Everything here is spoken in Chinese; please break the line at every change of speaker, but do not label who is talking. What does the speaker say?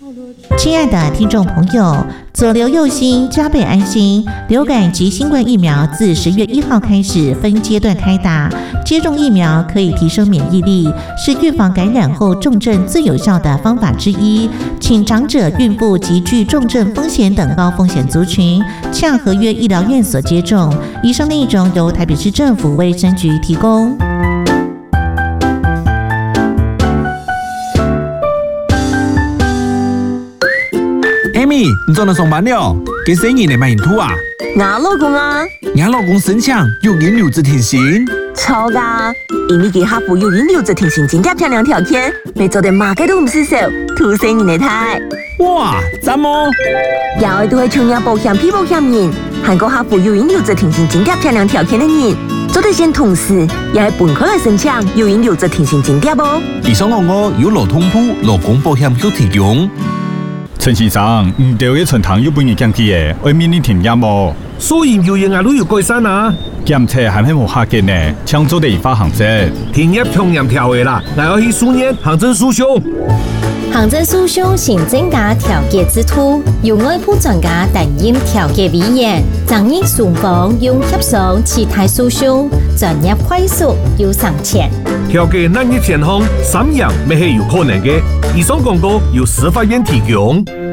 亲爱的听众朋友，左流右心，加倍安心。流感及新冠疫苗自10月1号开始分阶段开打，接种疫苗可以提升免疫力，是预防感染后重症最有效的方法之一。请长者、孕妇及具重症风险等高风险族群，洽合约医疗院所接种。以上内容由台北市政府卫生局提供。
Amy， 你做了上班了？给生意你买土啊？
我老公啊，
你老公身强，有银留着停薪。
错噶，因为给客户有银留着停薪津贴漂亮条件，你做的马嘅都唔是少，土生人嚟睇。
哇，怎么？
有都係創業保險、批保險人，韓國客户有銀留着停薪津貼漂亮條件嘅人，做得先同時，也係本科嚟申請有銀留着停薪津貼啵。
以上我有勞通鋪、勞工保險有提供。
陳先生，唔對一層糖要半日降低嘅，外面你停飲喎。
所以有嘢都要改善啊！
檢測係咪冇客嘅呢？搶做地法行政，
停業從嚴條嘅啦，我要去書念行政訴訟。
行政訴訟行政加調解之途，由外部專家擔任調解委員，爭議雙方用協商其他訴訟，專業快速又省錢。
調解難以前項，三樣未係有可能嘅。以上廣告由司法院提供。